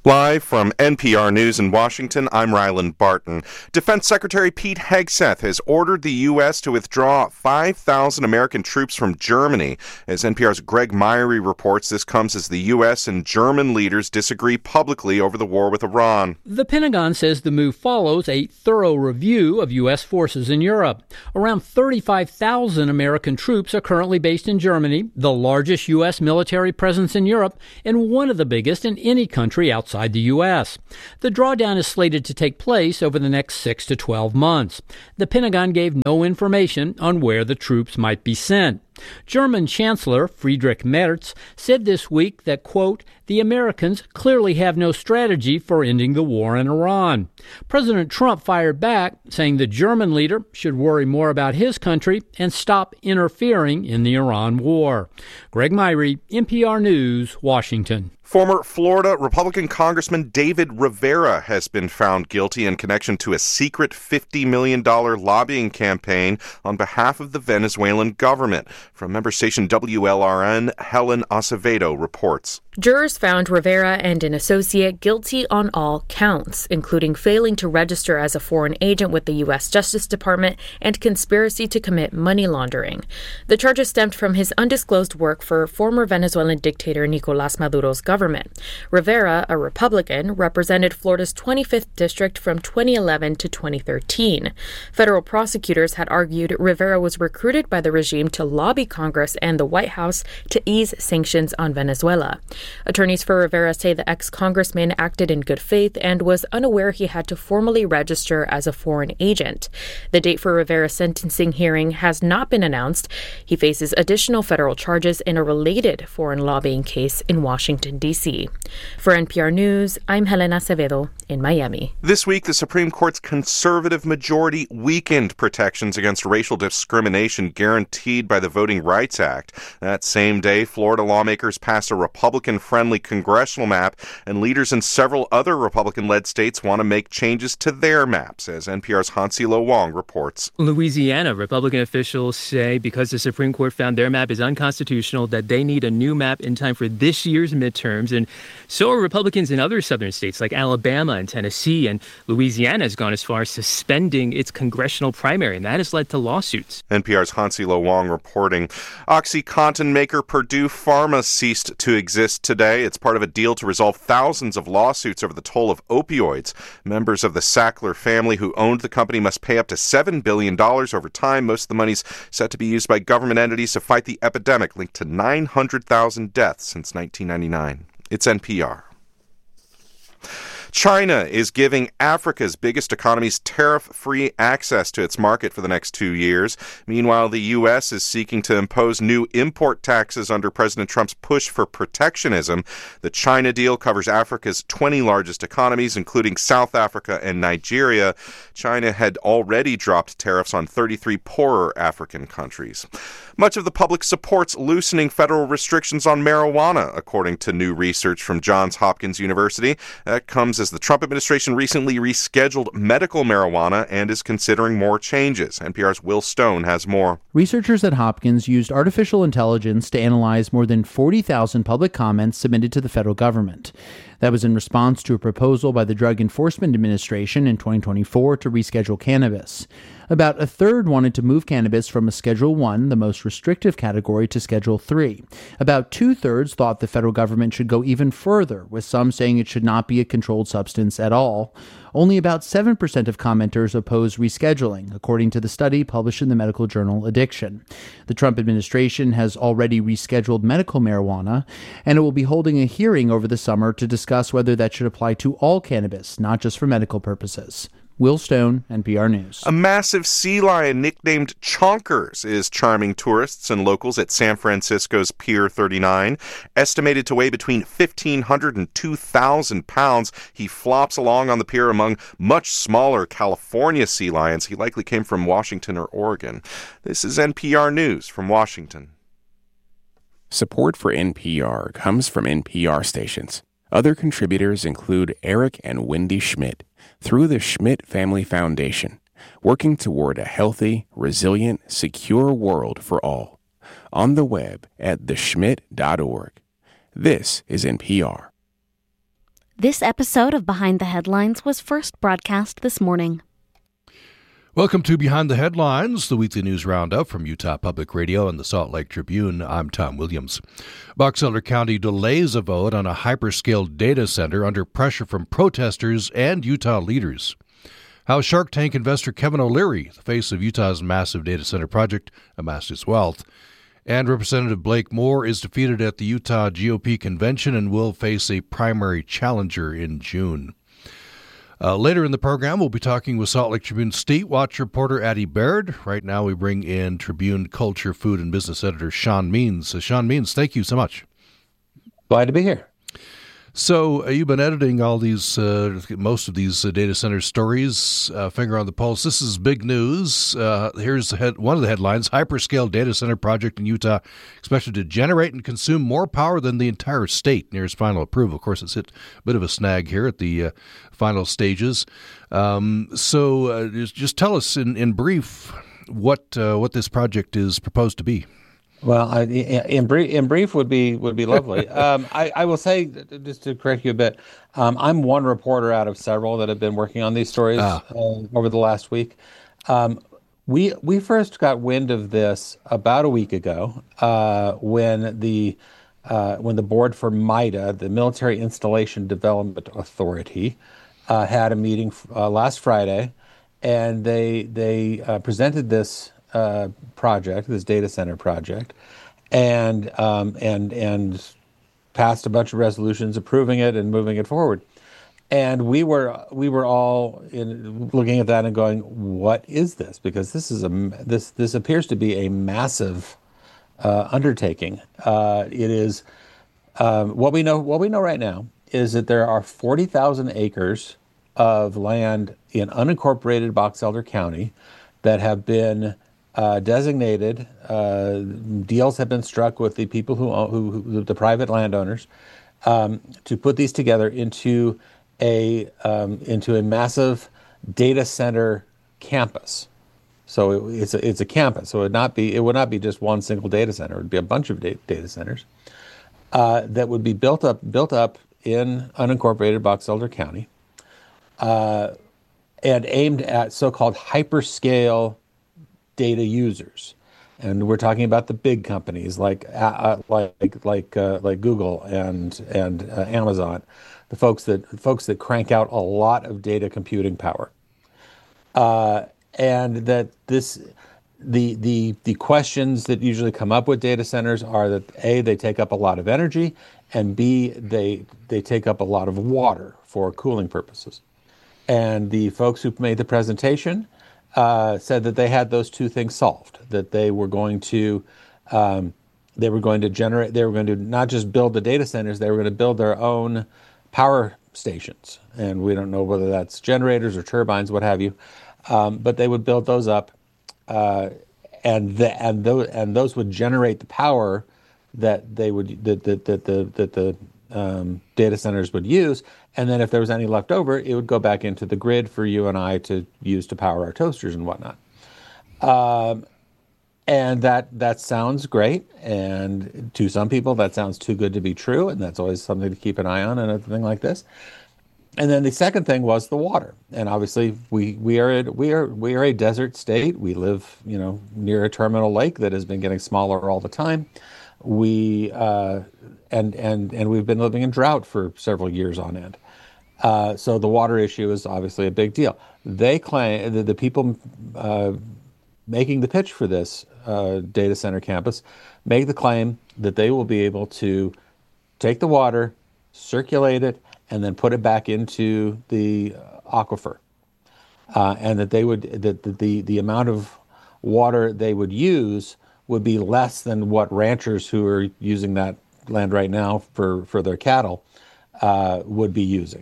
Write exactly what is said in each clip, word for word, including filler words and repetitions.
Live from N P R News in Washington, I'm Ryland Barton. Defense Secretary Pete Hegseth has ordered the U S to withdraw five thousand American troops from Germany. As N P R's Greg Myrie reports, this comes as the U S and German leaders disagree publicly over the war with Iran. The Pentagon says the move follows a thorough review of U S forces in Europe. Around thirty-five thousand American troops are currently based in Germany, the largest U S military presence in Europe, and one of the biggest in any country outside the U S. The drawdown is slated to take place over the next six to twelve months. The Pentagon gave no information on where the troops might be sent. German Chancellor Friedrich Merz said this week that, quote, the Americans clearly have no strategy for ending the war in Iran. President Trump fired back, saying the German leader should worry more about his country and stop interfering in the Iran war. Greg Myrie, N P R News, Washington. Former Florida Republican Congressman David Rivera has been found guilty in connection to a secret fifty million dollars lobbying campaign on behalf of the Venezuelan government. From member station W L R N, Helen Acevedo reports. Jurors found Rivera and an associate guilty on all counts, including failing to register as a foreign agent with the U S Justice Department and conspiracy to commit money laundering. The charges stemmed from his undisclosed work for former Venezuelan dictator Nicolás Maduro's government. Rivera, a Republican, represented Florida's twenty-fifth district from twenty eleven to twenty thirteen. Federal prosecutors had argued Rivera was recruited by the regime to lobby Congress and the White House to ease sanctions on Venezuela. Attorneys for Rivera say the ex-congressman acted in good faith and was unaware he had to formally register as a foreign agent. The date for Rivera's sentencing hearing has not been announced. He faces additional federal charges in a related foreign lobbying case in Washington, D C. For N P R News, I'm Helena Acevedo in Miami. This week, the Supreme Court's conservative majority weakened protections against racial discrimination guaranteed by the Voting Rights Act. That same day, Florida lawmakers passed a Republican-friendly congressional map, and leaders in several other Republican-led states want to make changes to their maps, as N P R's Hansilo Wong reports. Louisiana Republican officials say because the Supreme Court found their map is unconstitutional, that they need a new map in time for this year's midterms. And so are Republicans in other southern states like Alabama and Tennessee, and Louisiana has gone as far as suspending its congressional primary, and that has led to lawsuits. N P R's Hansilo Wong reporting. OxyContin maker Purdue Pharma ceased to exist today. It's part of a deal to resolve thousands of lawsuits over the toll of opioids. Members of the Sackler family who owned the company must pay up to seven billion dollars over time. Most of the money's set to be used by government entities to fight the epidemic linked to nine hundred thousand deaths since nineteen ninety-nine. It's N P R. China is giving Africa's biggest economies tariff-free access to its market for the next two years. Meanwhile, the U S is seeking to impose new import taxes under President Trump's push for protectionism. The China deal covers Africa's twenty largest economies, including South Africa and Nigeria. China had already dropped tariffs on thirty-three poorer African countries. Much of the public supports loosening federal restrictions on marijuana, according to new research from Johns Hopkins University. That comes as the Trump administration recently rescheduled medical marijuana and is considering more changes. N P R's Will Stone has more. Researchers at Hopkins used artificial intelligence to analyze more than forty thousand public comments submitted to the federal government. That was in response to a proposal by the Drug Enforcement Administration in twenty twenty-four to reschedule cannabis. About a third wanted to move cannabis from a Schedule one, the most restrictive category, to Schedule three. About two-thirds thought the federal government should go even further, with some saying it should not be a controlled substance at all. Only about seven percent of commenters oppose rescheduling, according to the study published in the medical journal Addiction. The Trump administration has already rescheduled medical marijuana, and it will be holding a hearing over the summer to discuss whether that should apply to all cannabis, not just for medical purposes. Will Stone, N P R News. A massive sea lion nicknamed Chonkers is charming tourists and locals at San Francisco's Pier thirty-nine. Estimated to weigh between fifteen hundred and two thousand pounds, he flops along on the pier among much smaller California sea lions. He likely came from Washington or Oregon. This is N P R News from Washington. Support for N P R comes from N P R stations. Other contributors include Eric and Wendy Schmidt through the Schmidt Family Foundation, working toward a healthy, resilient, secure world for all. On the web at the schmidt dot org. This is N P R. This episode of Behind the Headlines was first broadcast this morning. Welcome to Behind the Headlines, the weekly news roundup from Utah Public Radio and the Salt Lake Tribune. I'm Tom Williams. Box Elder County delays a vote on a hyperscale data center under pressure from protesters and Utah leaders. How Shark Tank investor Kevin O'Leary, the face of Utah's massive data center project, amassed his wealth. And Representative Blake Moore is defeated at the Utah G O P convention and will face a primary challenger in June. Uh, later in the program, we'll be talking with Salt Lake Tribune State Watch reporter Addie Baird. Right now, we bring in Tribune Culture, Food, and Business editor Sean Means. Uh, Sean Means, thank you so much. Glad to be here. So uh, you've been editing all these, uh, most of these uh, data center stories, uh, finger on the pulse. This is big news. Uh, here's the head, one of the headlines. Hyperscale data center project in Utah expected to generate and consume more power than the entire state near its final approval. Of course, it's hit a bit of a snag here at the uh, final stages. Um, so uh, just, just tell us in, in brief what uh, what this project is proposed to be. Well, I, in brief, in brief would be would be lovely. um, I, I will say, just to correct you a bit, um, I'm one reporter out of several that have been working on these stories ah. uh, over the last week. Um, we we first got wind of this about a week ago uh, when the uh, when the board for MIDA, the Military Installation Development Authority, uh, had a meeting uh, last Friday, and they they uh, presented this. Uh, project, this data center project, and um, and and passed a bunch of resolutions approving it and moving it forward. And we were we were all in, looking at that and going, "What is this?" Because this is a this this appears to be a massive uh, undertaking. Uh, it is um, what we know. What we know right now is that there are forty thousand acres of land in unincorporated Box Elder County that have been Uh, designated. Uh, deals have been struck with the people who, own, who, who the private landowners, um, to put these together into a um, into a massive data center campus. So it, it's a, it's a campus. So it would not be it would not be just one single data center. It would be a bunch of da- data centers uh, that would be built up built up in unincorporated Box Elder County, uh, and aimed at so-called hyperscale data users, and we're talking about the big companies like uh, like like uh, like Google and and uh, Amazon, the folks that folks that crank out a lot of data computing power, uh, and that this the the the questions that usually come up with data centers are that A, they take up a lot of energy, and B, they they take up a lot of water for cooling purposes, and the folks who made the presentation Uh, said that they had those two things solved, that they were going to um, they were going to generate, they were going to not just build the data centers, they were going to build their own power stations. And we don't know whether that's generators or turbines, what have you, um, but they would build those up, uh, and the, and those and those would generate the power that they would that that that the that the um, data centers would use. And then if there was any left over, it would go back into the grid for you and I to use to power our toasters and whatnot. Um, and that that sounds great. And to some people, that sounds too good to be true. And that's always something to keep an eye on and a thing like this. And then the second thing was the water. And obviously, we we are a, we are we are a desert state. We live, you know, near a terminal lake that has been getting smaller all the time. We uh, and and and we've been living in drought for several years on end. Uh, so the water issue is obviously a big deal. They claim, the, the people uh, making the pitch for this uh, data center campus make the claim that they will be able to take the water, circulate it, and then put it back into the aquifer, uh, and that they would that the, the the amount of water they would use would be less than what ranchers who are using that land right now for for their cattle uh, would be using.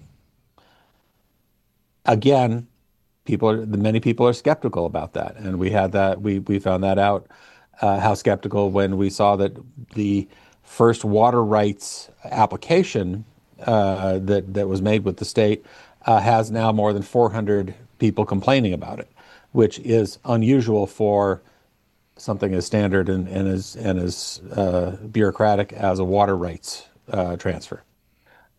Again, people are, many people are skeptical about that, and we had that we we found that out uh, how skeptical when we saw that the first water rights application uh, that that was made with the state uh, has now more than four hundred people complaining about it, which is unusual for something as standard and, and as and as uh, bureaucratic as a water rights uh, transfer.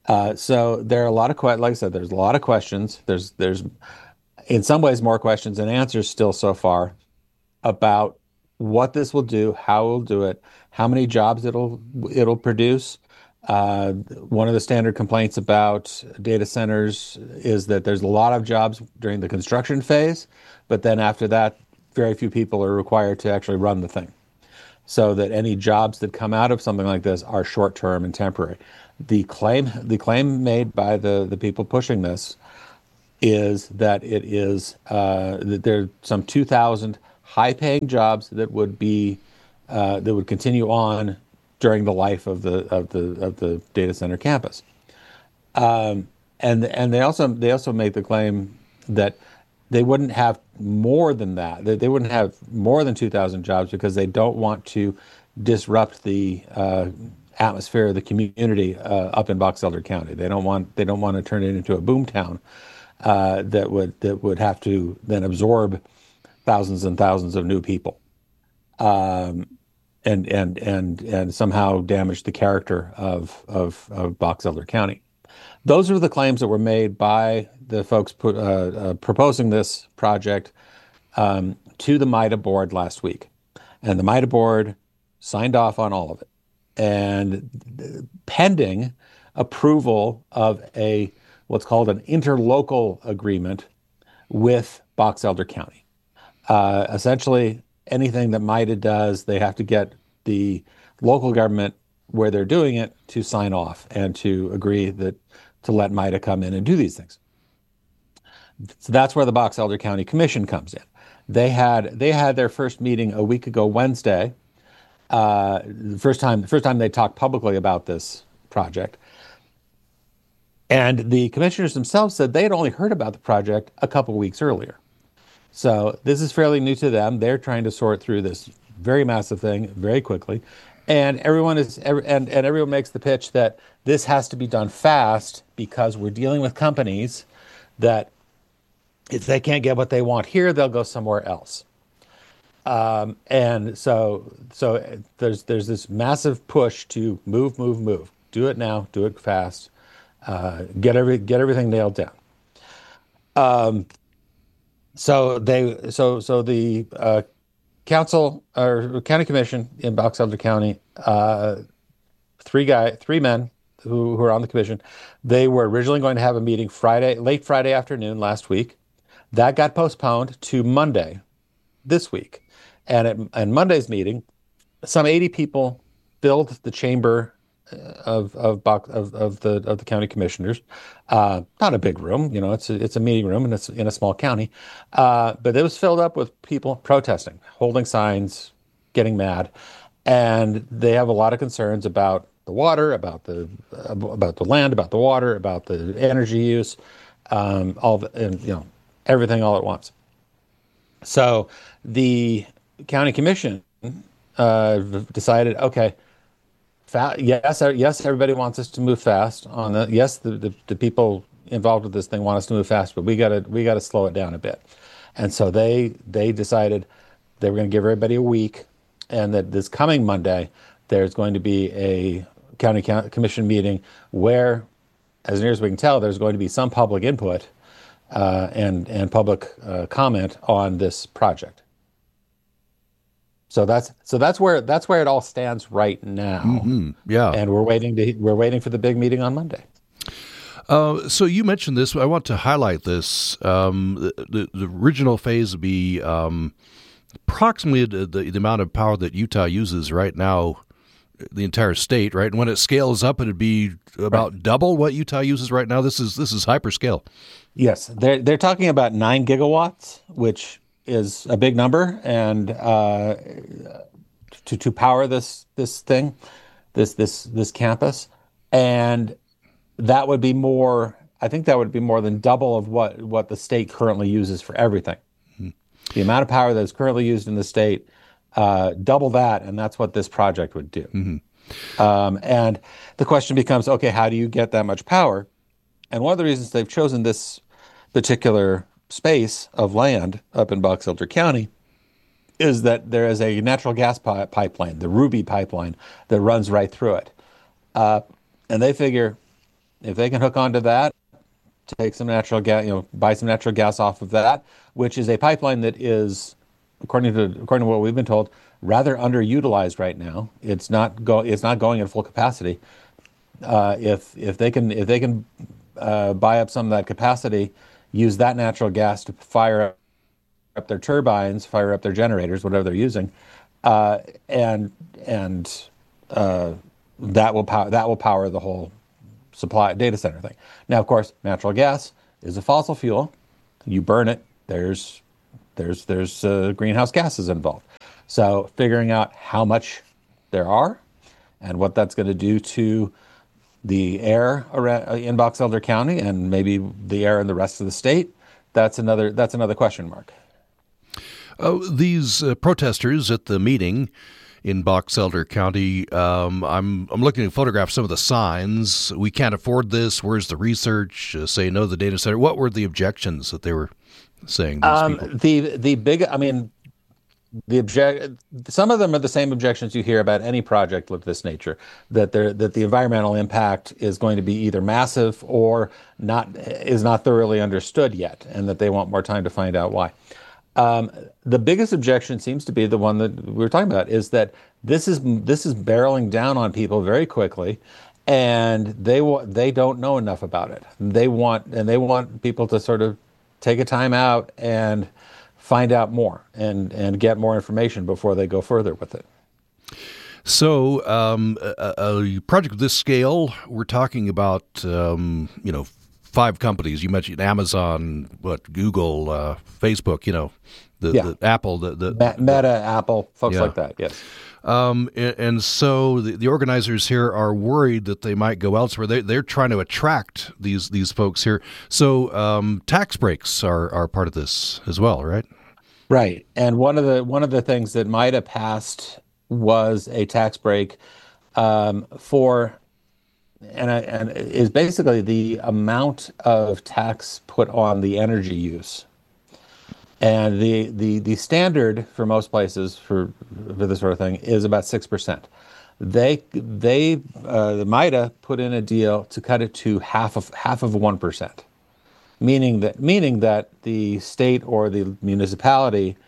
Uh, so there are a lot of que- like I said, there's a lot of questions. There's there's in some ways more questions than answers still so far about what this will do, how it will do it, how many jobs it'll it'll produce. Uh, one of the standard complaints about data centers is that there's a lot of jobs during the construction phase, but then after that, very few people are required to actually run the thing. So that any jobs that come out of something like this are short-term and temporary. The claim, the claim made by the, the people pushing this is that it is uh, that there are some two thousand high-paying jobs that would be uh, that would continue on during the life of the of the of the data center campus. Um, and and they also they also made the claim that they wouldn't have more than that. They, they wouldn't have more than two thousand jobs because they don't want to disrupt the uh, atmosphere of the community uh, up in Box Elder County. They don't want they don't want to turn it into a boom town uh, that would that would have to then absorb thousands and thousands of new people, um, and and and and somehow damage the character of of, of Box Elder County. Those are the claims that were made by the folks put, uh, uh, proposing this project um, to the MITA board last week. And the MITA board signed off on all of it. And pending approval of a what's called an interlocal agreement with Box Elder County. Uh, essentially, anything that MITA does, they have to get the local government where they're doing it to sign off and to agree that to let MITA come in and do these things. So that's where the Box Elder County Commission comes in. They had they had their first meeting a week ago Wednesday. Uh, the first time the first time they talked publicly about this project. And the commissioners themselves said they had only heard about the project a couple of weeks earlier. So this is fairly new to them. They're trying to sort through this very massive thing very quickly. And everyone is and, and everyone makes the pitch that this has to be done fast because we're dealing with companies that if they can't get what they want here, they'll go somewhere else. Um, and so so there's there's this massive push to move, move, move. Do it now, do it fast, uh, get every get everything nailed down. Um, so they so so the uh, council or county commission in Box Elder County, uh, three guy, three men who, who are on the commission. They were originally going to have a meeting Friday, late Friday afternoon last week. That got postponed to Monday this week. And at and Monday's meeting, some eighty people filled the chamber of of of, of the of the county commissioners. Uh, not a big room, you know. It's a, it's a meeting room and it's in a small county, uh, but it was filled up with people protesting, holding signs, getting mad, and they have a lot of concerns about the water, about the about the land, about the water, about the energy use, um, all the, and, you know, everything all at once. So the county commission uh, decided, okay, fa- yes, yes, everybody wants us to move fast on the, yes, the, the, the people involved with this thing want us to move fast, but we gotta, we gotta slow it down a bit. And so they, they decided they were going to give everybody a week, and that this coming Monday, there's going to be a county commission meeting where, as near as we can tell, there's going to be some public input uh, and, and public uh, comment on this project. So that's so that's where that's where it all stands right now. Mm-hmm. Yeah, and we're waiting to we're waiting for the big meeting on Monday. Uh, so you mentioned this. I want to highlight this. Um, the, the, the original phase would be um, approximately the, the, the amount of power that Utah uses right now, the entire state, right? And when it scales up, it'd be about right. double what Utah uses right now. This is this is hyperscale. Yes, they're they're talking about nine gigawatts, which is a big number, and uh, to to power this this thing, this this this campus, and that would be more. I think that would be more than double of what what the state currently uses for everything. Mm-hmm. The amount of power that is currently used in the state, uh, double that, and that's what this project would do. Mm-hmm. Um, and the question becomes, okay, how do you get that much power? And one of the reasons they've chosen this particular space of land up in Box Elder County is that there is a natural gas pi- pipeline, the Ruby pipeline, that runs right through it. Uh, and they figure if they can hook onto that, take some natural gas, you know, buy some natural gas off of that, which is a pipeline that is, according to according to what we've been told, rather underutilized right now. It's not go it's not going at full capacity. Uh, if if they can if they can uh, buy up some of that capacity, use that natural gas to fire up their turbines, fire up their generators, whatever they're using, uh, and and uh, that will power that will power the whole supply data center thing. Now, of course, natural gas is a fossil fuel. You burn it, there's there's there's uh, greenhouse gases involved. So figuring out how much there are and what that's going to do to the air around, in Box Elder County and maybe the air in the rest of the state, that's another that's another question mark. Uh, these uh, protesters at the meeting in Box Elder County, um, I'm I'm looking at photographs, some of the signs. We can't afford this. Where's the research? Uh, say no to the data center. What were the objections that they were saying? These um, people? The the big, I mean, the object. Some of them are the same objections you hear about any project of this nature. That there that the environmental impact is going to be either massive or not is not thoroughly understood yet, and that they want more time to find out why. Um, the biggest objection seems to be the one that we were talking about, is that this is this is barreling down on people very quickly, and they they don't know enough about it. They want and they want people to sort of take a time out and find out more and and get more information before they go further with it. So, um, a, a project of this scale, we're talking about um, you know. Five companies. You mentioned Amazon, what, Google, uh, Facebook, you know, the, yeah. the Apple, the, the Meta, the, Apple, folks yeah. like that. Yes. Um, and, and so the, the organizers here are worried that they might go elsewhere. They, they're trying to attract these these folks here. So um, tax breaks are, are part of this as well, right? Right. And one of the one of the things that might have passed was a tax break um, for. And, and is basically the amount of tax put on the energy use. And the, the, the standard for most places for for this sort of thing is about six percent. They they uh, the MITA put in a deal to cut it to half of half of one percent, meaning that meaning that the state or the municipality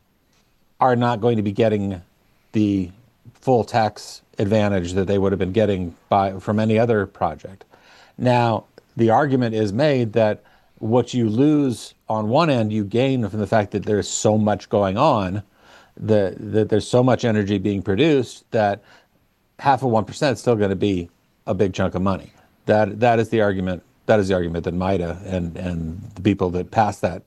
are not going to be getting the full tax advantage that they would have been getting by from any other project. Now, the argument is made that what you lose on one end, you gain from the fact that there's so much going on, that, that there's so much energy being produced that half of one percent is still going to be a big chunk of money. That that is the argument. That is the argument that MITA and and the people that passed that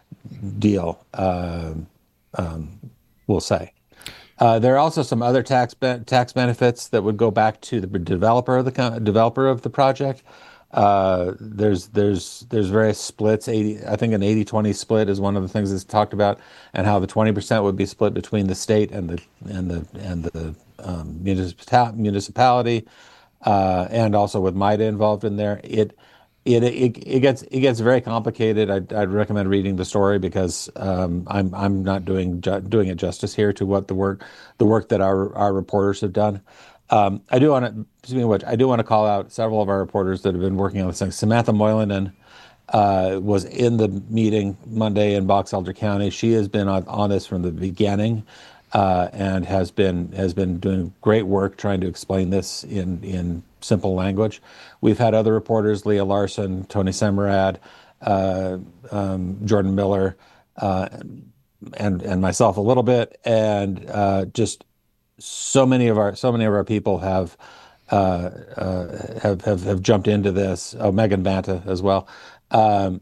deal uh, um, will say. Uh, there are also some other tax be- tax benefits that would go back to the developer of the co- developer of the project. Uh, there's there's there's various splits. eighty, I think an eighty twenty split is one of the things that's talked about, and how the twenty percent would be split between the state and the and the and the um, municipal- municipality, uh, and also with MITA involved in there. It It, it it gets it gets very complicated. I'd, I'd recommend reading the story because um, I'm I'm not doing ju- doing it justice here to what the work the work that our our reporters have done. Um, I do want to speaking of which, I do want to call out several of our reporters that have been working on this thing. Samantha Moylanen uh, was in the meeting Monday in Box Elder County. She has been on, on this from the beginning uh, and has been has been doing great work trying to explain this in in. simple language. We've had other reporters, Leah Larson, Tony Semerad, uh, um, Jordan Miller, uh, and and myself a little bit, and uh, just so many of our so many of our people have uh, uh, have, have have jumped into this. Oh, Megan Banta as well, um,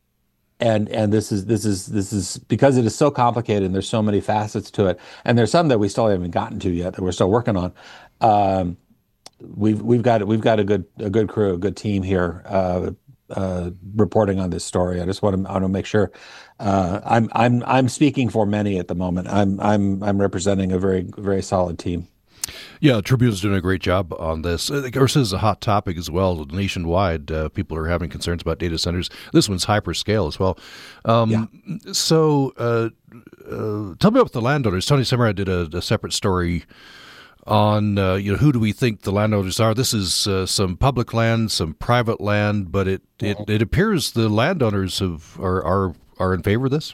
and and this is this is this is because it is so complicated and there's so many facets to it, and there's some that we still haven't gotten to yet that we're still working on. Um, We've we've got we've got a good a good crew, a good team here uh, uh, reporting on this story. I just want to I want to make sure uh, I'm I'm I'm speaking for many at the moment. I'm I'm I'm representing a very very solid team. Yeah, Tribune's doing a great job on this. Of course, this is a hot topic as well nationwide. Uh, people are having concerns about data centers. This one's hyperscale as well. Um, yeah. So, uh, uh, tell me about the landowners. Tony Semerad did a, a separate story on uh, you know who do we think the landowners are. This is uh, some public land, some private land, but it, it, it appears the landowners have, are are are in favor of this.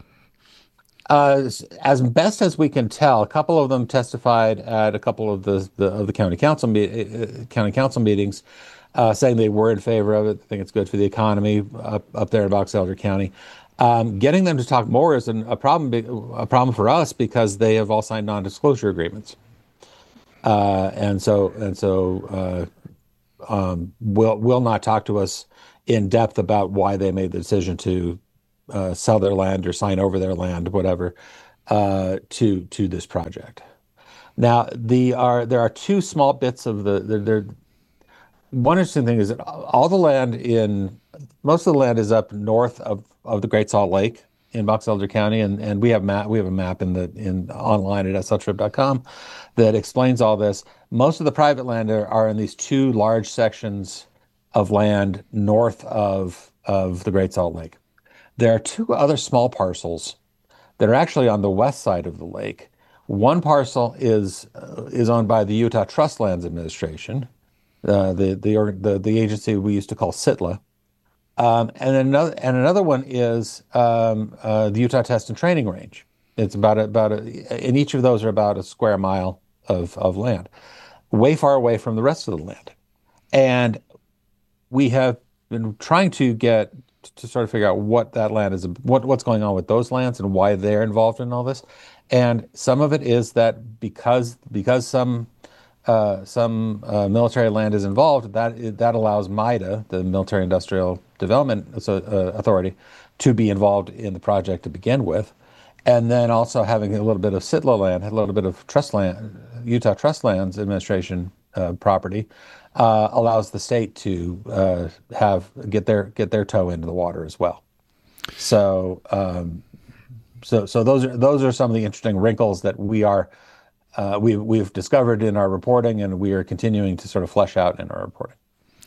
Uh, as best as we can tell, a couple of them testified at a couple of the, the of the county council me- county council meetings, uh, saying they were in favor of it. I think it's good for the economy up up there in Box Elder County. Um, getting them to talk more is an, a problem a problem for us because they have all signed non-disclosure agreements, uh, and so and so uh, um, will will not talk to us in depth about why they made the decision to Uh, sell their land or sign over their land, whatever, uh, to to this project. Now, the are there are two small bits of the. the, the one interesting thing is that all the land in most of the land is up north of, of the Great Salt Lake in Box Elder County, and, and we have map we have a map in the in online at s l trip dot com that explains all this. Most of the private land are, are in these two large sections of land north of of the Great Salt Lake. There are two other small parcels that are actually on the west side of the lake. One parcel is uh, is owned by the Utah Trust Lands Administration, uh, the, the the the agency we used to call S I T L A, um, and another and another one is um, uh, the Utah Test and Training Range. It's about a, about a, and each of those are about a square mile of of land, way far away from the rest of the land, and we have been trying to get. to sort of figure out what that land is, what what's going on with those lands and why they're involved in all this. And some of it is that because because some uh, some uh, military land is involved, that that allows MIDA, the Military Industrial Development Authority, to be involved in the project to begin with. And then also having a little bit of S I T L A land, a little bit of trust land, Utah Trust Lands Administration uh, property, Uh, allows the state to uh, have get their get their toe into the water as well. So, um, so so those are those are some of the interesting wrinkles that we are uh, we've we've discovered in our reporting, and we are continuing to sort of flesh out in our reporting.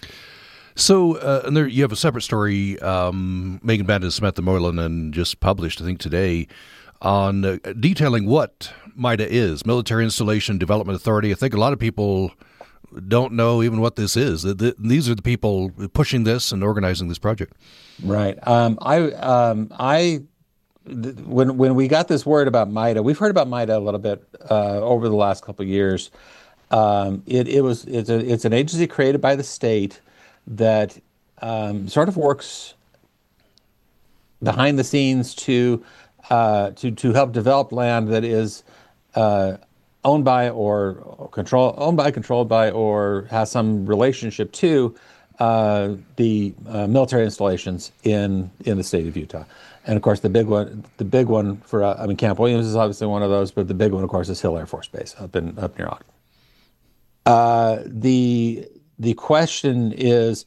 So, uh, and there you have a separate story. Um, Megan Banta and Samantha Moylan just published, I think today, on uh, detailing what MIDA is, Military Installation Development Authority. I think a lot of people don't know even what this is. These are the people pushing this and organizing this project. Right. Um, I, um, I, when when we got this word about MIDA, we've heard about MIDA a little bit uh, over the last couple of years. Um, it it was it's a it's an agency created by the state that um, sort of works behind the scenes to uh, to to help develop land that is. Uh, owned by or control, owned by, controlled by, or has some relationship to uh, the uh, military installations in in the state of Utah. And of course, the big one, the big one for uh, I mean, Camp Williams is obviously one of those, but the big one, of course, is Hill Air Force Base up in up near Ogden. Uh, the the question is,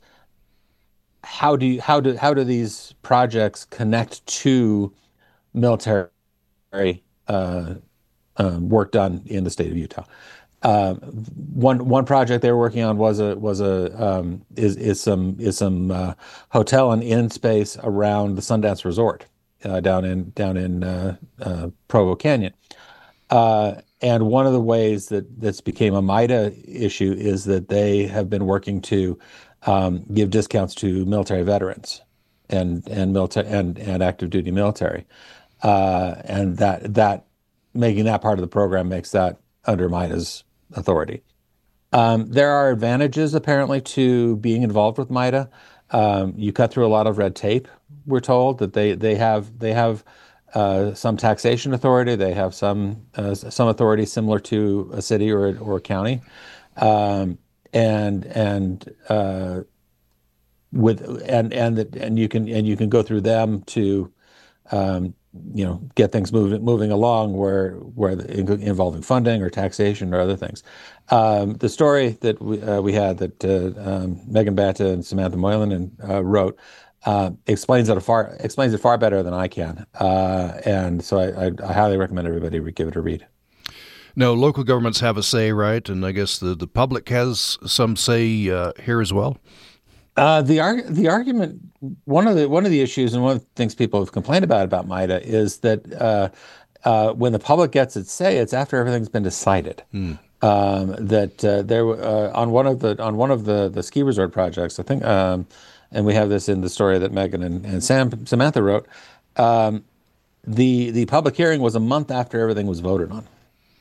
how do you, how do how do these projects connect to military uh, Um, work done in the state of Utah? Uh, one one project they were working on was a was a um, is is some is some uh, hotel and inn space around the Sundance Resort uh, down in down in uh, uh, Provo Canyon. Uh, and one of the ways that this became a MIDA issue is that they have been working to um, give discounts to military veterans and and military and and active duty military, uh, and that that. making that part of the program makes that under MIDA's authority. Um, there are advantages, apparently, to being involved with MIDA. Um, you cut through a lot of red tape, we're told, that they, they have they have uh, some taxation authority. They have some uh, some authority similar to a city or, or a county. Um, and and uh, with and and the, and you can and you can go through them to um, you know, get things moving moving along where where the, involving funding or taxation or other things. Um, the story that we uh, we had that uh, um, Megan Banta and Samantha Moylan and, uh, wrote uh, explains it a far explains it far better than I can, uh, and so I, I, I highly recommend everybody give it a read. No, local governments have a say, right? And I guess the, the public has some say uh, here as well. Uh, the arg- the argument, one of the one of the issues, and one of the things people have complained about about MIDA is that uh, uh, when the public gets its say, it's after everything's been decided. Mm. um, that uh, there uh, on one of the on one of the the ski resort projects, I think, um, and we have this in the story that Megan and, and Sam Samantha wrote. Um, the the public hearing was a month after everything was voted on,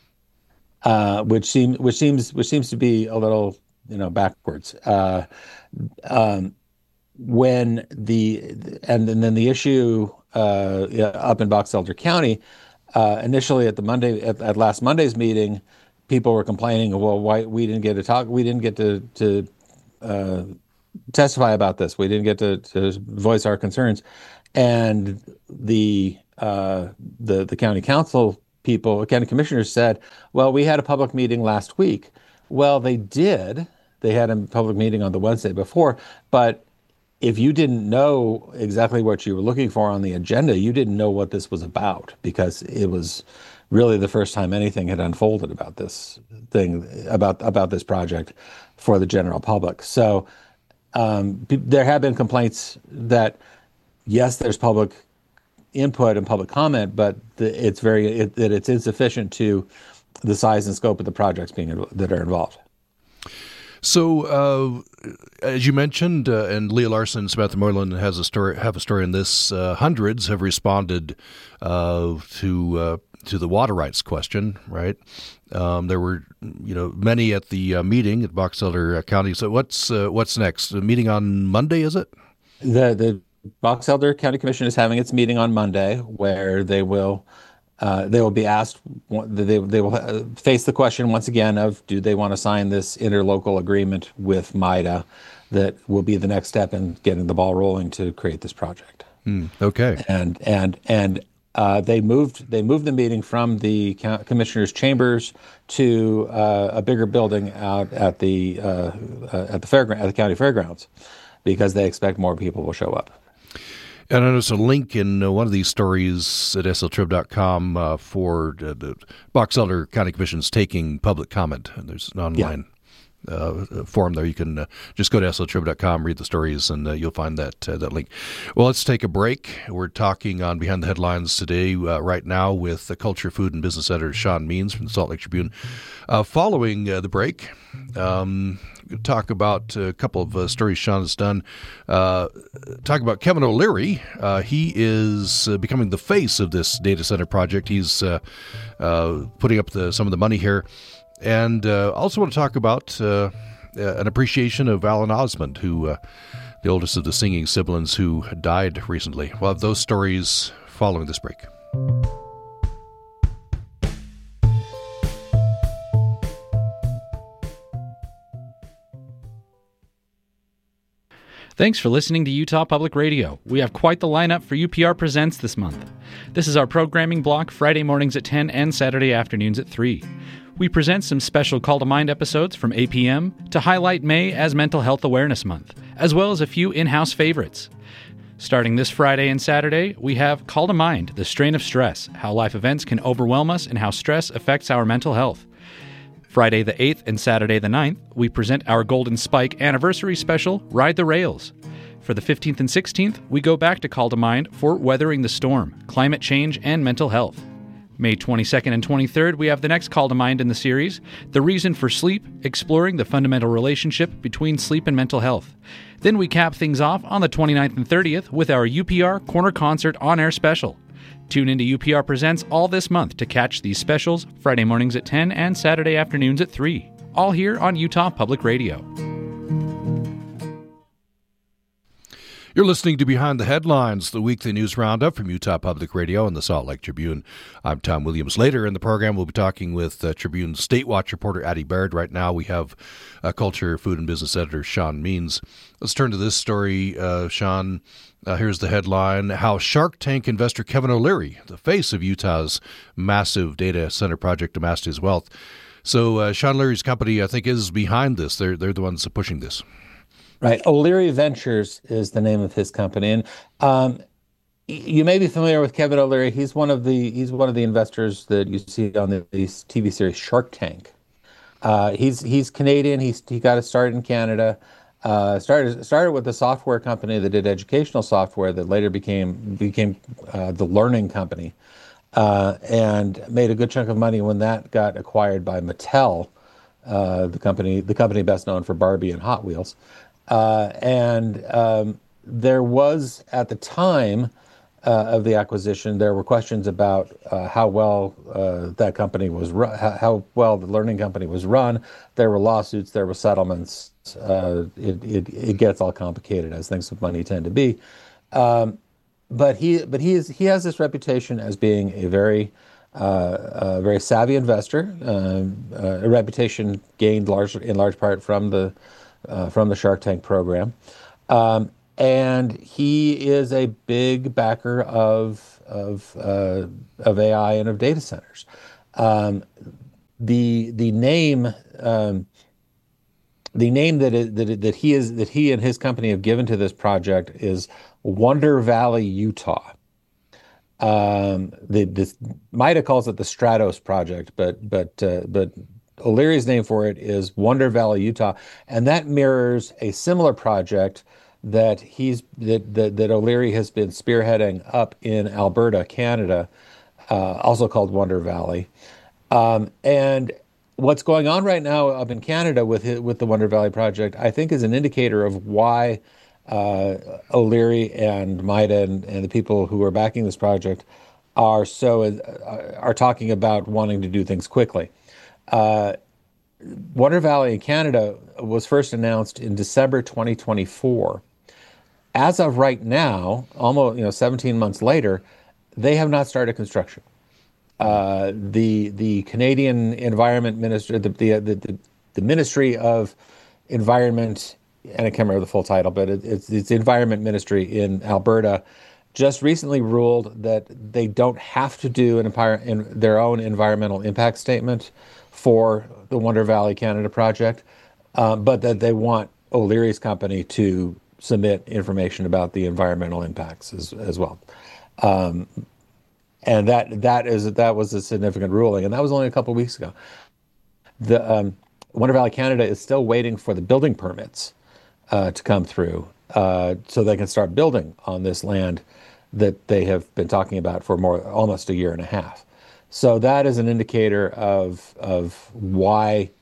uh, which seems which seems which seems to be a little you know backwards. Uh, um, when the and, and then the issue uh, up in Box Elder County, uh, initially at the Monday at, at last Monday's meeting, people were complaining, well, why we didn't get to talk, we didn't get to to uh, testify about this, we didn't get to, to voice our concerns, and the uh, the the county council people, county commissioners said, well, we had a public meeting last week. Well, they did. They had a public meeting on the Wednesday before, but if you didn't know exactly what you were looking for on the agenda, you didn't know what this was about, because it was really the first time anything had unfolded about this thing, about about this project for the general public. So um, p- there have been complaints that, yes, there's public input and public comment, but the, it's very it, that it's insufficient to the size and scope of the projects being that are involved. So, uh, as you mentioned, uh, and Leah Larson and Samantha Moreland has a story, have a story in this. Uh, hundreds have responded uh, to uh, to the water rights question. Right? Um, there were, you know, many at the uh, meeting at Box Elder County. So, what's uh, what's next? The meeting on Monday, is it? The the Box Elder County Commission is having its meeting on Monday, where they will. Uh, they will be asked, they, they will face the question once again of, do they want to sign this interlocal agreement with MIDA that will be the next step in getting the ball rolling to create this project. Mm, okay. And and and uh, they moved they moved the meeting from the commissioners' chambers to uh, a bigger building out at the uh, uh, at the fairground at the county fairgrounds, because they expect more people will show up. And I noticed a link in uh, one of these stories at S L Trib dot com uh, for uh, the Box Elder County Commission's taking public comment. And there's an online yeah. uh, forum there. You can uh, just go to S L Trib dot com, read the stories, and uh, you'll find that uh, that link. Well, let's take a break. We're talking on Behind the Headlines today, uh, right now, with the Culture, Food, and Business Editor Sean Means from the Salt Lake Tribune. Uh, following uh, the break, um, talk about a couple of uh, stories Sean has done. Uh, talk about Kevin O'Leary. Uh, he is uh, becoming the face of this data center project. He's uh, uh, putting up the, some of the money here. And uh, also want to talk about uh, an appreciation of Alan Osmond, who uh, the oldest of the singing siblings who died recently. We'll have those stories following this break. Thanks for listening to Utah Public Radio. We have quite the lineup for U P R Presents this month. This is our programming block, Friday mornings at ten and Saturday afternoons at three. We present some special Call to Mind episodes from eight p.m. to highlight May as Mental Health Awareness Month, as well as a few in-house favorites. Starting this Friday and Saturday, we have Call to Mind, The Strain of Stress, How Life Events Can Overwhelm Us and How Stress Affects Our Mental Health. Friday the eighth and Saturday the ninth, we present our Golden Spike anniversary special, Ride the Rails. For the fifteenth and sixteenth, we go back to Call to Mind for Weathering the Storm, Climate Change, and Mental Health. May twenty-second and twenty-third, we have the next Call to Mind in the series, The Reason for Sleep, exploring the fundamental relationship between sleep and mental health. Then we cap things off on the twenty-ninth and thirtieth with our U P R Corner Concert on-air special. Tune into U P R Presents all this month to catch these specials Friday mornings at ten and Saturday afternoons at three. All here on Utah Public Radio. You're listening to Behind the Headlines, the weekly news roundup from Utah Public Radio and the Salt Lake Tribune. I'm Tom Williams. Later in the program, we'll be talking with uh, Tribune State Watch reporter Addie Baird. Right now, we have uh, Culture, Food, and Business Editor Sean Means. Let's turn to this story, uh, Sean. Uh, here's the headline: How Shark Tank investor Kevin O'Leary, the face of Utah's massive data center project, amassed his wealth. So uh, Sean O'Leary's company, I think, is behind this. They're they're the ones pushing this. Right. O'Leary Ventures is the name of his company. And um, you may be familiar with Kevin O'Leary. He's one of the he's one of the investors that you see on the, the T V series Shark Tank. Uh, he's he's Canadian. He's he got his start in Canada. Uh, started started with a software company that did educational software that later became became uh, the Learning Company, uh, and made a good chunk of money when that got acquired by Mattel uh, the company the company best known for Barbie and Hot Wheels. Uh, and um, there was, at the time uh, of the acquisition, there were questions about uh, how well uh, that company was run, how well the learning company was run. There were lawsuits, there were settlements. Uh, it, it, it gets all complicated, as things with money tend to be. Um, but he but he is he has this reputation as being a very uh, a very savvy investor, um, uh, a reputation gained large in large part from the Uh, from the Shark Tank program, um, and he is a big backer of of uh, of A I and of data centers. Um, the the name um, the name that it, that it, that he is that he and his company have given to this project is Wonder Valley, Utah. Um, the this MIDA calls it the Stratos project, but but uh, but O'Leary's name for it is Wonder Valley, Utah, and that mirrors a similar project that he's that that, that O'Leary has been spearheading up in Alberta, Canada, uh, also called Wonder Valley. Um, and what's going on right now up in Canada with it, with the Wonder Valley project, I think, is an indicator of why uh, O'Leary and MIDA and, and the people who are backing this project are so uh, are talking about wanting to do things quickly. Uh, Wonder Valley in Canada was first announced in December twenty twenty-four. As of right now, almost you know seventeen months later, they have not started construction. Uh, the the Canadian Environment Minister, the the, the the Ministry of Environment, and I can't remember the full title, but it, it's it's the Environment Ministry in Alberta, just recently ruled that they don't have to do an empire in their own environmental impact statement for the Wonder Valley Canada project, um, but that they want O'Leary's company to submit information about the environmental impacts as, as well. Um, and that that is that was a significant ruling, and that was only a couple of weeks ago. The um, Wonder Valley Canada is still waiting for the building permits uh, to come through, uh, so they can start building on this land that they have been talking about for more almost a year and a half. So that is an indicator of of why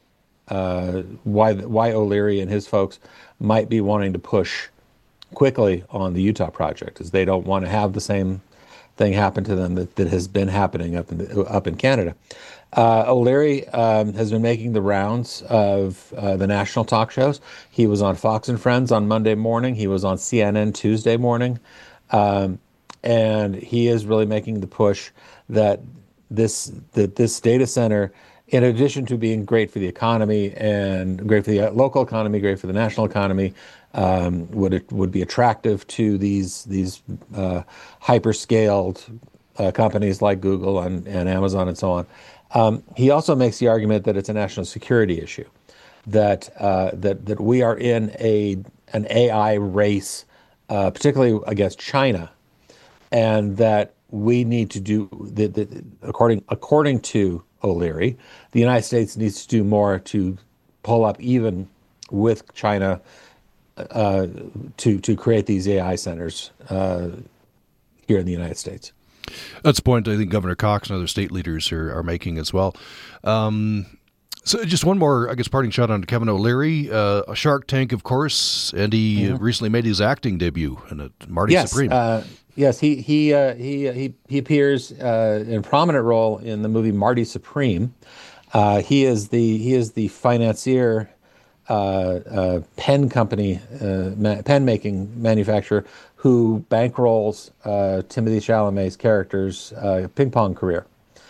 uh, why why O'Leary and his folks might be wanting to push quickly on the Utah project, is they don't want to have the same thing happen to them that, that has been happening up in the, up in Canada. Uh, O'Leary um, has been making the rounds of uh, the national talk shows. He was on Fox and Friends on Monday morning. He was on C N N Tuesday morning, um, and he is really making the push that this that this data center, in addition to being great for the economy and great for the local economy, great for the national economy, um, would it would be attractive to these these uh, hyperscaled uh, companies like Google and, and Amazon and so on. Um, he also makes the argument that it's a national security issue, that uh, that that we are in a an A I race, uh, particularly against China, and that we need to do, the, the, according according to O'Leary, the United States needs to do more to pull up even with China uh, to to create these A I centers uh, here in the United States. That's a point I think Governor Cox and other state leaders are, are making as well. Um, so just one more, I guess, parting shot on Kevin O'Leary, uh, a Shark Tank, of course, and he mm-hmm. recently made his acting debut in a Marty yes, Supreme. Uh, yes, he he uh, he he he appears uh, in a prominent role in the movie Marty Supreme. Uh, he is the he is the financier, uh, uh, pen company, uh, ma- pen making manufacturer who bankrolls uh, Timothée Chalamet's character's uh, ping pong career.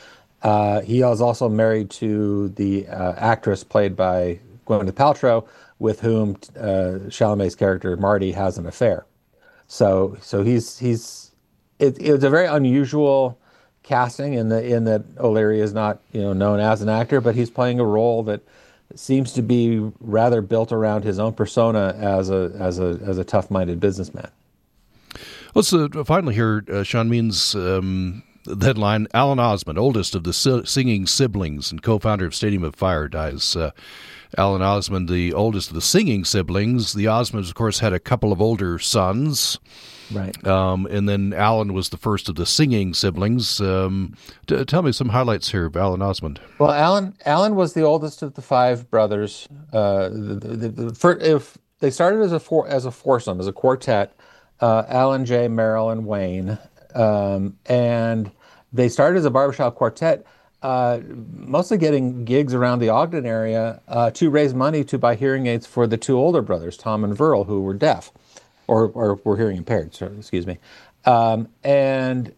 Uh, he is also married to the uh, actress played by Gwyneth Paltrow, with whom uh, Chalamet's character Marty has an affair. So, so he's he's it, it was a very unusual casting in the in that O'Leary is not you know known as an actor, but he's playing a role that seems to be rather built around his own persona as a as a as a tough-minded businessman. Let's uh, finally hear uh, Sean Means. Um, The headline, Alan Osmond, oldest of the si- singing siblings and co-founder of Stadium of Fire, dies. Uh, Alan Osmond, the oldest of the singing siblings. The Osmonds, of course, had a couple of older sons. Right. Um, and then Alan was the first of the singing siblings. Um, t- tell me some highlights here of Alan Osmond. Well, Alan Alan was the oldest of the five brothers. Uh, the, the, the, for, if they started as a four, as a foursome, as a quartet, uh, Alan, Jay, Merrill, and Wayne. Um, and they started as a barbershop quartet, uh, mostly getting gigs around the Ogden area uh, to raise money to buy hearing aids for the two older brothers, Tom and Verl, who were deaf. Or, or were hearing impaired, sorry, excuse me, um, and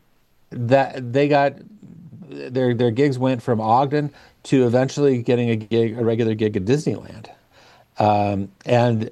that they got their their gigs went from Ogden to eventually getting a gig, a regular gig at Disneyland, um, and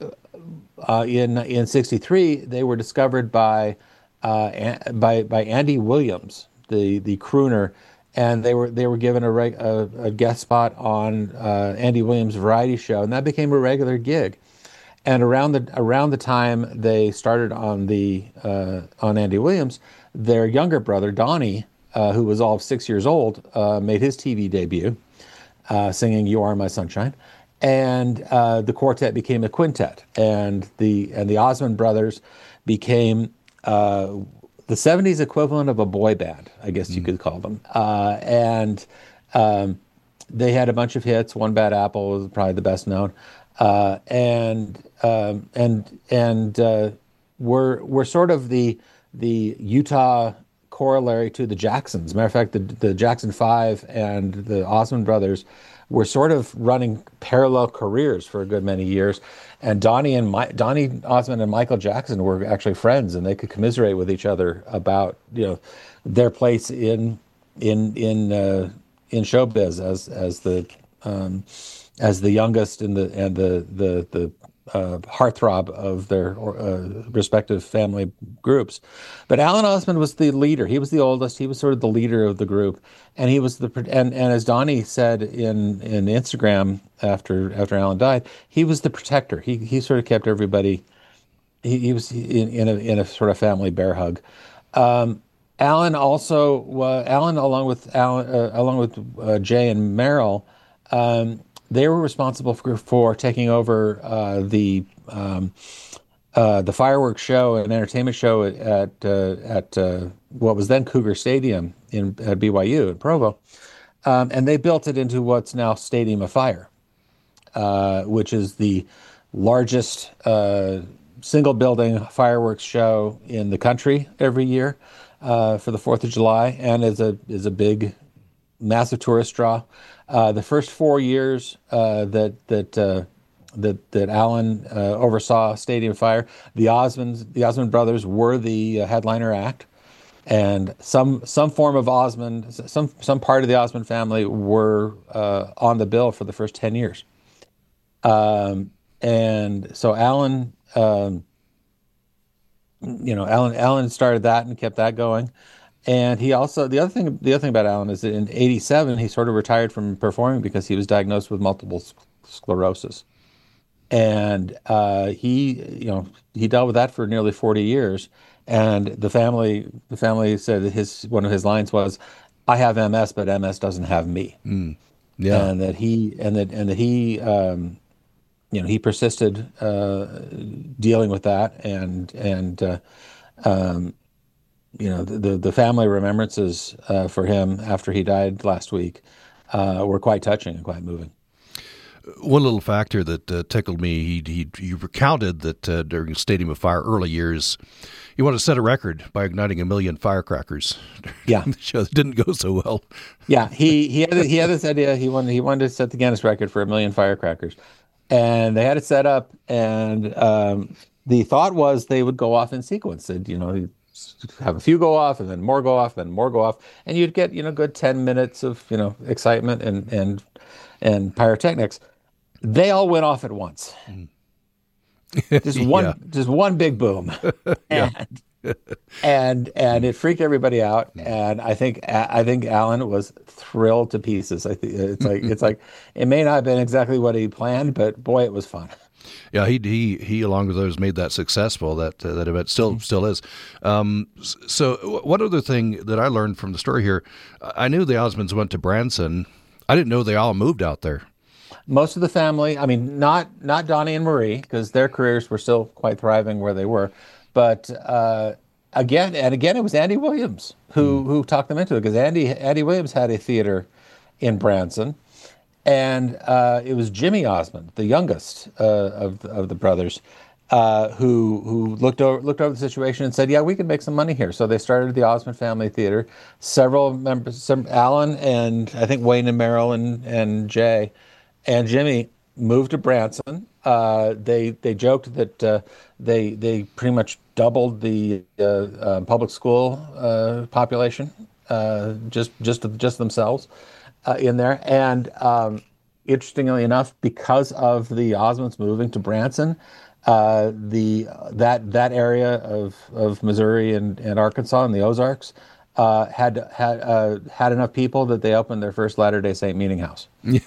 uh, in in sixty-three they were discovered by uh, by by Andy Williams, the the crooner, and they were they were given a, reg, a, a guest spot on uh, Andy Williams' variety show, and that became a regular gig. And around the around the time they started on the uh, on Andy Williams, their younger brother Donnie, uh, who was all of six years old, uh, made his T V debut, uh, singing "You Are My Sunshine," and uh, the quartet became a quintet, and the and the Osmond brothers became uh, the seventies equivalent of a boy band, I guess mm. you could call them, uh, and um, they had a bunch of hits. One Bad Apple was probably the best known. Uh, and um, and and uh, we're we're sort of the the Utah corollary to the Jacksons. Matter of fact, the the Jackson Five and the Osmond brothers were sort of running parallel careers for a good many years. And Donnie and My, Donnie Osmond and Michael Jackson were actually friends, and they could commiserate with each other about you know their place in in in uh, in showbiz as as the um, as the youngest and the and the the the uh, heartthrob of their uh, respective family groups. But Alan Osmond was the leader. He was the oldest. He was sort of the leader of the group, and he was the and and as Donnie said in in Instagram after after Alan died, he was the protector. He he sort of kept everybody. He, he was in in a in a sort of family bear hug. Um, Alan also uh, Alan along with Alan uh, along with uh, Jay and Merrill. Um, They were responsible for, for taking over uh, the um, uh, the fireworks show and entertainment show at at, uh, at uh, what was then Cougar Stadium in at B Y U in Provo, um, and they built it into what's now Stadium of Fire, uh, which is the largest uh, single building fireworks show in the country every year uh, for the Fourth of July, and is a is a big, massive tourist draw. Uh, the first four years uh, that that uh, that that Alan uh, oversaw Stadium Fire, the Osmonds, the Osmond brothers were the uh, headliner act, and some some form of Osmond, some some part of the Osmond family were uh, on the bill for the first ten years. Um, and so Alan, um, you know, Alan Alan started that and kept that going. And he also, the other thing, the other thing about Alan is that in eighty-seven, he sort of retired from performing because he was diagnosed with multiple sclerosis. And uh, he, you know, he dealt with that for nearly forty years. And the family, the family said that his, one of his lines was, "I have M S, but M S doesn't have me." Mm. Yeah. And that he, and that, and that he, um, you know, he persisted uh, dealing with that, and and uh, um, you know, the the family remembrances uh, for him after he died last week uh, were quite touching and quite moving. One little factor that uh, tickled me, he, he, he recounted that uh, during Stadium of Fire early years, he wanted to set a record by igniting a million firecrackers. Yeah, the show didn't go so well. Yeah, he he had he had this idea. He wanted he wanted to set the Guinness record for a million firecrackers, and they had it set up. And um, the thought was they would go off in sequence. And, you know, have a few go off, and then more go off, and more go off, and you'd get, you know, good ten minutes of, you know, excitement and and and pyrotechnics. They all went off at once. Mm. Just one, yeah. just one big boom, and and and it freaked everybody out. And I think I think Alan was thrilled to pieces. I think it's like it's like it may not have been exactly what he planned, but boy, it was fun. Yeah, he he he, along with others, made that successful. That uh, that event still mm-hmm. still is. Um, so, one other thing that I learned from the story here, I knew the Osmonds went to Branson. I didn't know they all moved out there. Most of the family, I mean, not not Donnie and Marie, because their careers were still quite thriving where they were, but uh, again and again, it was Andy Williams who mm. who talked them into it, because Andy Andy Williams had a theater in Branson. And uh, it was Jimmy Osmond, the youngest uh, of of the brothers, uh, who who looked over looked over the situation and said, "Yeah, we can make some money here." So they started the Osmond Family Theater. Several members, some Alan and I think Wayne and Merrill and and Jay and Jimmy moved to Branson. Uh, they they joked that uh, they they pretty much doubled the uh, uh, public school uh, population uh, just just just themselves. Uh, in there, and um, interestingly enough, because of the Osmonds moving to Branson, uh, the that that area of, of Missouri and, and Arkansas and the Ozarks uh, had had uh, had enough people that they opened their first Latter-day Saint meeting house. Yeah,